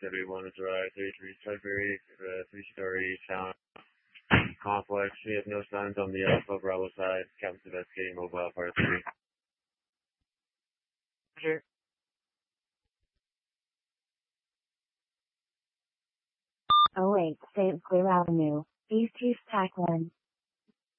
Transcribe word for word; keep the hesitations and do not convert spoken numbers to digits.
seven one is arrived, thirty-three Sudbury, uh, three-story town complex. We have no signs on the Alpha Bravo side. Captain's investigating mobile part three. Roger. oh eight Saint Clair Avenue, East East Tac one.